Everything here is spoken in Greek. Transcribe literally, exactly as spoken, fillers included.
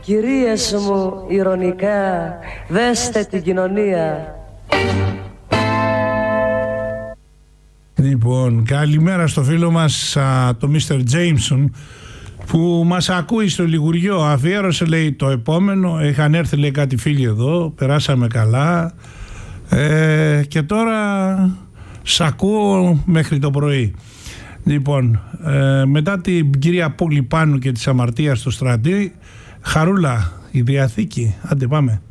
Κυρίες μου ηρωνικά, δέστε την κοινωνία. Λοιπόν, καλημέρα στο φίλο μας α, το μίστερ Τζέιμσον, που μας ακούει στο Λιγουριό. Αφιέρωσε, λέει, το επόμενο. Είχαν έρθει, λέει, κάτι φίλοι εδώ, περάσαμε καλά ε, και τώρα σ' ακούω μέχρι το πρωί. Λοιπόν, ε, μετά την κυρία Πούλη Πάνου και της αμαρτίας στο Στρατή, Χαρούλα, η Διαθήκη, άντε πάμε.